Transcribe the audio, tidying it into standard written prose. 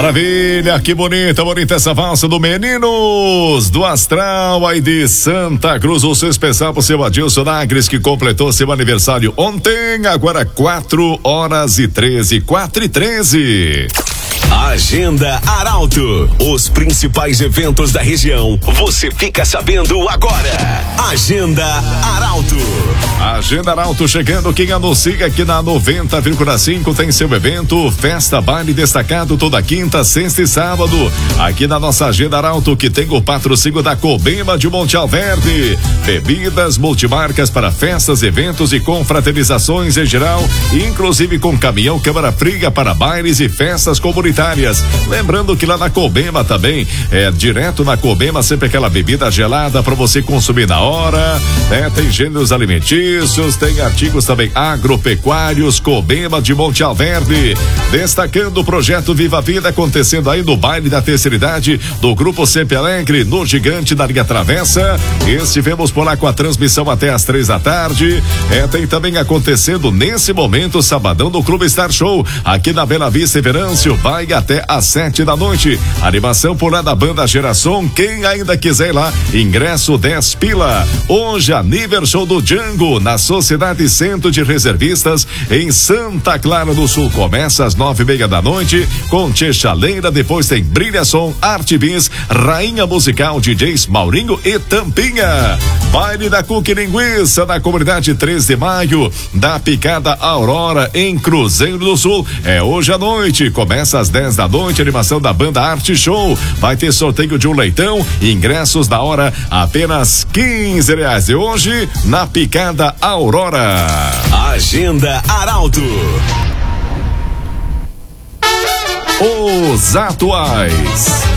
Maravilha, que bonita essa valsa do Meninos do Astral aí de Santa Cruz. O seu especial pro seu Adilson Nagres, que completou seu aniversário ontem, agora 4h13, 4h13. Agenda Arauto, os principais eventos da região, você fica sabendo agora. Agenda Arauto. Agenda Arauto chegando, quem anuncia aqui na 90,5 tem seu evento, festa, baile destacado toda quinta, sexta e sábado, aqui na nossa Agenda Arauto, que tem o patrocínio da Cobema de Monte Alverne, bebidas multimarcas para festas, eventos e confraternizações em geral, inclusive com caminhão câmara fria para bailes e festas comunitárias. Lembrando que lá na Cobema também, direto na Cobema, sempre aquela bebida gelada para você consumir na hora, né? Tem gêneros alimentícios, tem artigos também agropecuários, Cobema de Monte Alverne. Destacando o projeto Viva a Vida, acontecendo aí no baile da terceira idade do Grupo Sempre Alegre, no Gigante da Linha Travessa. Estivemos por lá com a transmissão até às 3 da tarde. Tem também acontecendo nesse momento, sabadão, do Clube Star Show, aqui na Bela Vista e Venâncio, vai até às 7 da noite. Animação por lá da banda Geração. Quem ainda quiser ir lá, ingresso 10 pila. Hoje, Aniversário Show do Django na Sociedade Centro de Reservistas em Santa Clara do Sul. Começa às 9h30 da noite com Tchê Chaleira. Depois tem Brilha Som, Arte Bis, Rainha Musical, DJs Maurinho e Tampinha. Baile da Cookie Linguiça na comunidade 3 de maio da Picada Aurora em Cruzeiro do Sul. É hoje à noite. Começa às 10 da noite, animação da banda Arte Show. Vai ter sorteio de um leitão, ingressos da hora apenas R$15. E hoje na Picada Aurora. Agenda Arauto. Os atuais.